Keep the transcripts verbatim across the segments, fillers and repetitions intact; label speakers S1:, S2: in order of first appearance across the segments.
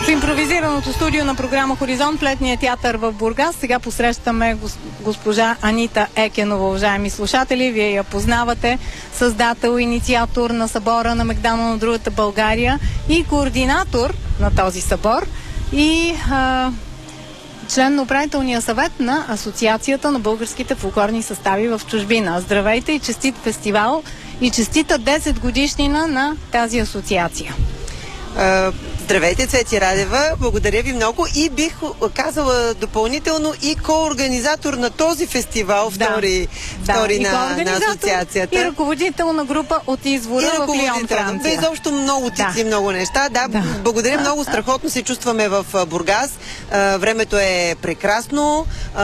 S1: импровизираното студио на програма Хоризонт в летния театър в Бургас. Сега посрещаме госпожа Анита Екенова, уважаеми слушатели. Вие я познавате, създател, инициатор на събора на Мегдана на другата България и координатор на този събор и а, член на управителния съвет на Асоциацията на българските фолклорни състави в чужбина. Здравейте и честит фестивал и честита десет годишнина на тази асоциация.
S2: Здравейте, Цвети Радева, благодаря ви много и бих казала допълнително и коорганизатор на този фестивал, да, втори,
S1: да,
S2: втори на, на асоциацията.
S1: И ръководител на група от Извора в Лион, Франция.
S2: Да, изобщо много титли, да. много неща. Да, да, благодаря много, страхотно се чувстваме в Бургас. А, времето е прекрасно.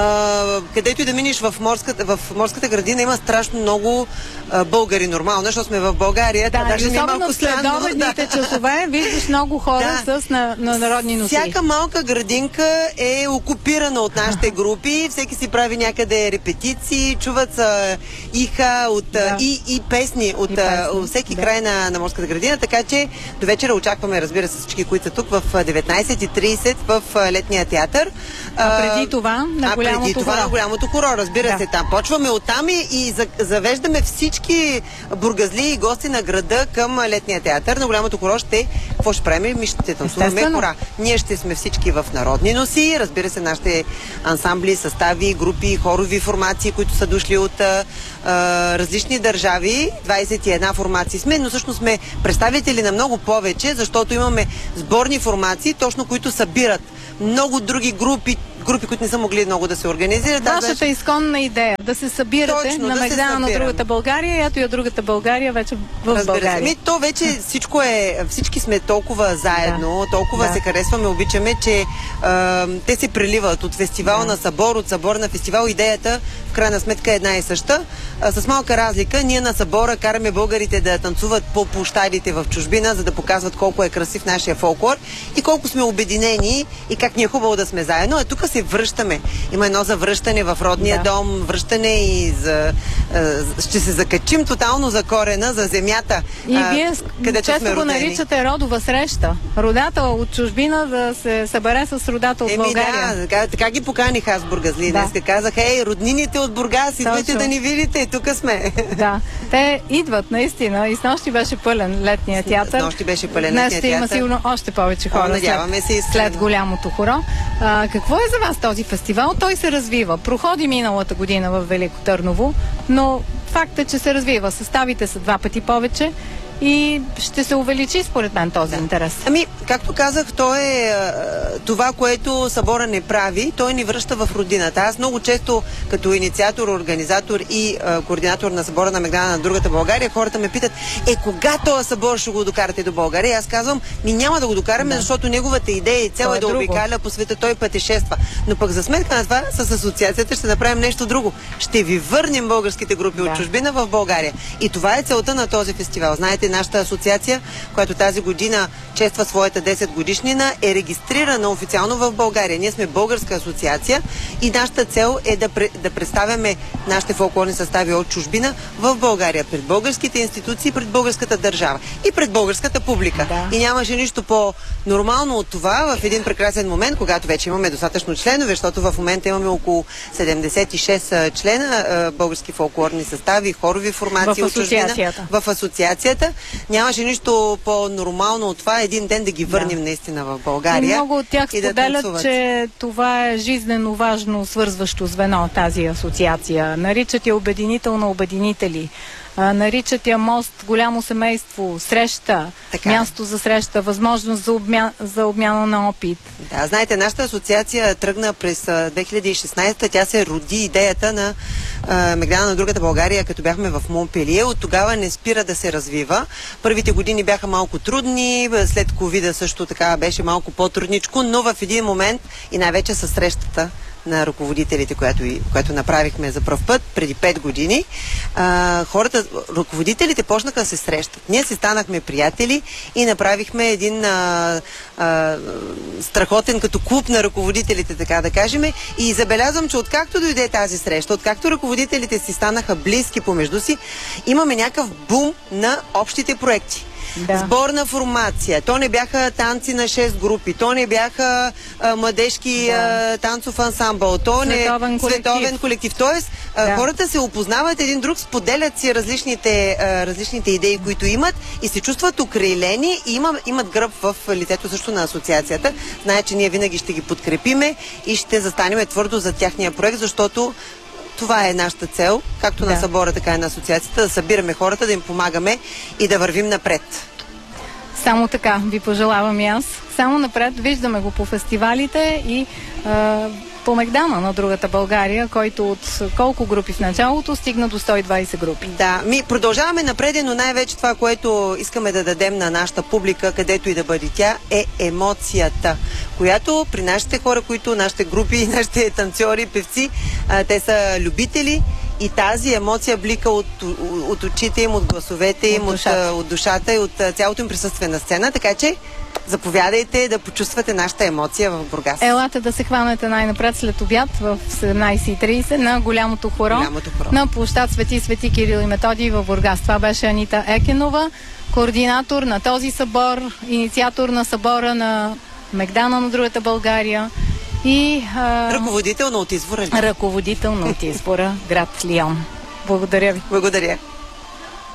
S2: А, където и да минеш в морската, в морската градина има страшно много а, българи, нормално, защото сме в България.
S1: Да,
S2: даже
S1: и особено
S2: в
S1: следобедните часове виждаш много хора, да, с на, на народни носи.
S2: Всяка малка градинка е окупирана от нашите групи. Всеки си прави някъде репетиции, чуват са иха от, да. и, и песни от, и песни. от всеки да. край на, на морската градина. Така че до вечера очакваме, разбира се, всички, които са тук в деветнайсет и трийсет в летния театър.
S1: А преди това на голямото
S2: а преди това
S1: хоро.
S2: на голямото хоро, разбира
S1: да.
S2: се, там. Почваме оттам и, и завеждаме всички бургазли и гости на града към летния театър. На голямото хоро ще, какво ще правим? Ми ще танцуваме хора. Ние ще сме всички в народни носи, разбира се, нашите ансамбли, състави, групи, хорови формации, които са дошли от а, различни държави. двайсет и една формации сме, но всъщност сме представители на много повече, защото имаме сборни формации, точно които събират много други групи, групи, които не са могли много да се организират.
S1: Вашата беше... изконна идея да се събирате точно, на да Мегдана на другата България, и ето и от другата България вече в Разбира България. Ми,
S2: то вече всичко е, всички сме толкова заедно, да. толкова да. се харесваме, обичаме, че а, те се преливат от фестивал да. на събор, от събор на фестивал. Идеята в крайна сметка е една и съща. А, с малка разлика, ние на събора караме българите да танцуват по площадите в чужбина, за да показват колко е красив нашия фолклор и колко сме обединени и как ни е хубаво да сме заедно. А тук се връщаме. Има едно завръщане в родния да. дом, връщане и за, а, ще се закачим тотално за корена, за земята.
S1: И а, вие често го наричате родова среща. Родател от чужбина да се събере с родател от
S2: Еми,
S1: България.
S2: Да, така, така ги поканих аз бургазли. Да. Днеска казах, ей, роднините от Бургас, идвайте да ни видите, тук сме.
S1: Да, те идват наистина и снощи беше пълен летния театър.
S2: Снощи беше пълен
S1: Днес
S2: летния
S1: ще
S2: театър.
S1: има сигурно още повече хора. О,
S2: надяваме
S1: след,
S2: се
S1: след голямото хоро. А, какво е за вас този фестивал? Той се развива. Проходи миналата година в Велико Търново, но факт е, че се развива. Съставите са два пъти повече и ще се увеличи според мен този да. интерес.
S2: Ами, както казах, то е това, което събора не прави, той ни връща в родината. Аз много често, като инициатор, организатор и а, координатор на събора на Мегдана на другата България, хората ме питат, е, кога този събор ще го докарате до България? Аз казвам, ми няма да го докараме, да. защото неговата идея и цел е, е да обикаля по света, той пътешества. Но пък за сметка на това, с асоциацията ще направим нещо друго. Ще ви върнем българските групи да. от чужбина в България. И това е целта на този фестивал. Знаете, нашата асоциация, която тази година чества своята десет годишнина, е регистрирана официално в България. Ние сме българска асоциация и нашата цел е да, да представяме нашите фолклорни състави от чужбина в България, пред българските институции, пред българската държава и пред българската публика. Да. И нямаше нищо по-нормално от това в един прекрасен момент, когато вече имаме достатъчно членове, защото в момента имаме около седемдесет и шест члена български фолклорни състави, хорови формации
S1: в
S2: от чужбина в асоциацията. Нямаше нищо по-нормално от това един ден да ги върнем да. наистина в България.
S1: И много от тях споделят,
S2: да
S1: че това е жизнено важно свързващо звено, тази асоциация. Наричат я обединител на обединители. Наричат я мост, голямо семейство, среща, така. място за среща, възможност за, обмя... за обмяна на опит.
S2: Да, знаете, нашата асоциация тръгна през две хиляди и шестнайсета. Тя се роди идеята на а, Мегдана на другата България, като бяхме в Монпелие. От тогава не спира да се развива. Първите години бяха малко трудни, след ковида също така беше малко по-трудничко, но в един момент и най-вече със срещата на ръководителите, която, която направихме за пръв път преди пет години, а, хората, ръководителите почнаха да се срещат. Ние се станахме приятели и направихме един а, а, страхотен като клуб на ръководителите, така да кажем. И забелязвам, че откакто дойде тази среща, откакто ръководителите си станаха близки помежду си, имаме някакъв бум на общите проекти.
S1: Да.
S2: Сборна формация. То не бяха танци на шест групи. То не бяха а, младежки
S1: Да.
S2: а, танцов ансамбъл. То
S1: Световен
S2: не
S1: колектив.
S2: световен колектив. Тоест, а,
S1: Да.
S2: хората се опознават един друг, споделят си различните, а, различните идеи, които имат и се чувстват окрилени и има, имат гръб в лицето също на асоциацията. Знаят, че ние винаги ще ги подкрепиме и ще застанем твърдо за тяхния проект, защото това е нашата цел, както
S1: Да.
S2: на събора, така и на асоциацията, да събираме хората, да им помагаме и да вървим напред.
S1: Само така ви пожелавам и аз. Само напред, виждаме го по фестивалите и а, по Мегдана на другата България, който от колко групи в началото стигна до сто и двайсет групи.
S2: Да, ми продължаваме напред, но най-вече това, което искаме да дадем на нашата публика, където и да бъде тя, е емоцията, която при нашите хора, които нашите групи, нашите танцори, певци, а, те са любители и тази емоция блика от, от очите им, от гласовете им,
S1: От
S2: от
S1: душата.
S2: от, от душата и от а, цялото им присъствие на сцена, така че заповядайте да почувствате нашата емоция в Бургас.
S1: Елате да се хванете най-напред след обяд в седемнайсет и трийсет на голямото хоро,
S2: Голямото хоро.
S1: на площад Свети Свети Кирил и Методий в Бургас. Това беше Анита Екенова, координатор на този събор, инициатор на събора на Мегдана на другата България и а,
S2: Ръководител на от извора.
S1: ръководител на от избора град Лион. Благодаря ви.
S2: Благодаря.